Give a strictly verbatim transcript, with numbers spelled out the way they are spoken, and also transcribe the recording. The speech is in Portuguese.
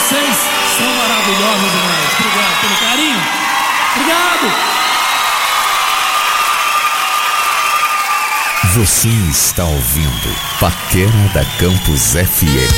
Vocês são maravilhosos demais. Obrigado pelo carinho. Obrigado. Você está ouvindo Paquera da Campus F M.